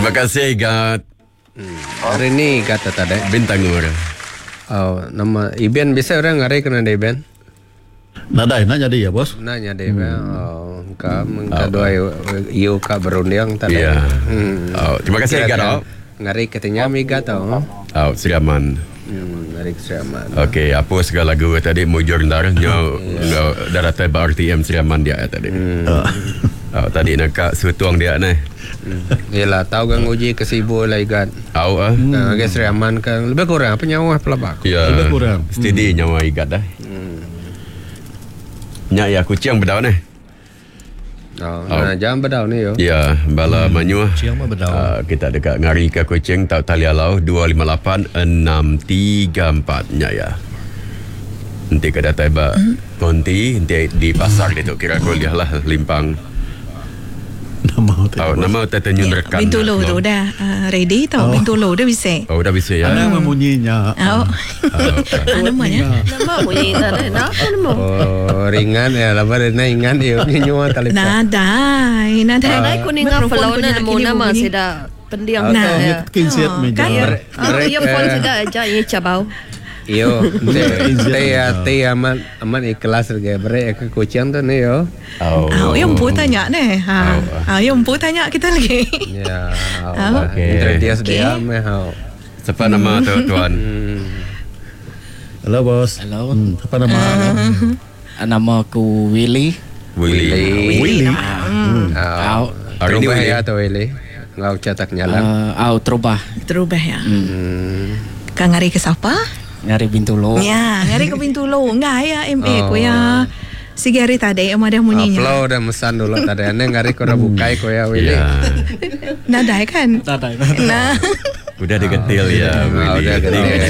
Terima kasih Igat. Hari ni kata tadi Bintang Nur. nama Iben bisa orang ngarai kena deh Ben. Nanya dia bos. Nanya deh Ben. Kadua iyo ka berundang tadi. Ya. Terima kasih Igat. Ngarai katanya miga tau. Siraman. Ngarai Siraman. Okey, apa segala lagu tadi mujur ndar nyo darata RTM Siraman dia tadi. Tadi nak sutuang dia ni. Yelah tahu kan uji kesibu lah Igat. Agak Siraman kan lebih kurang penyawa pelabak. Ya. Lebih kurang. Steady nyawa Igat dah. Nyak ya kucing bedau ni. Jangan bedau ni yo. Ya, bala manyu. Ciang mah bedau. Kita dekat ngari ke kucing tak tali alau 258-634 nyak ya. Nanti ke data ba konti nanti di pasar dia tu kira kuliah lah limpang. Nama Tanyun rekan. Bintulu tu dah ready tau. Bintulu dah bisa. Dah bisa ya. Anak memunyinya. Namanya. Nama bunyi tak ada. Nama. Ringan ya. Lepas na ingan iyo nyua tali. Nada. Nada kuning apa na mo nama sida pendiang Nah, kinsiat meja. Iya pun sida aja ini cabau. Iyo, te aman ikhlas ke bere ke kucing tu ni yo. Yang Empu tanya ni. Yang Empu tanya kita lagi. Ya. Okey. Dia sedia meh hau. Siapa nama tu tuan? Halo bos. Halo. Apa nama? Nama aku Willy. Willy. Terubah ya tu Willy. Ngau cetak nyala. Terubah. Terubah ya. Kang ngari ke siapa? Ngari Bintulu. Ya, ngari ke Bintulu. Enggak ya, MA ko ya. Sige hari tadi yang ada munyinya. Upload dan mesan dulu tadi. Ane ngari ko na bukai ko ya Willy. Nadai kan? Nadai. Nah. Udah digetil ya Willy. Udah getil ya.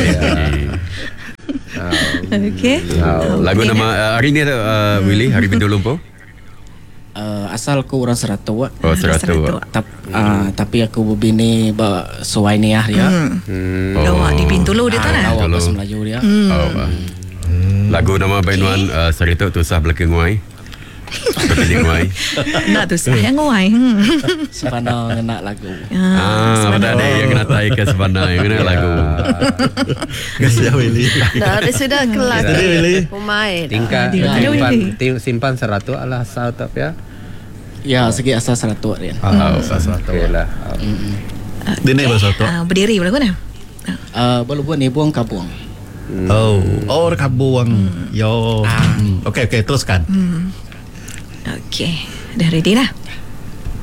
Okey. Lagu nama hari ni Willy hari Bintulu po? Asal aku orang Seratu. Seratu. Tapi aku bini suai niah dia. Dawa di Bintulu dia tu lah. Dawa bahasa Melayu dia. Lagu nama Bainuan Seratu tu sah belakang nguai. Seperti nguai. Nak tu saya nguai. Sepana nak lagu. Ada yang kena tahu ke sebenarnya yang kena lagu. Kasih Willy. Dah ada sudah kelas. Pemain. Tingkat simpan 100 ala asal tak ya. Ya, segi asal 100 dia. Okey lah. Dini bahasa tu. Berdiri berlaku ni. Baru buat ni buang kabuang. Kabuang. Yo. Okey, teruskan. Okey. Dah ready lah.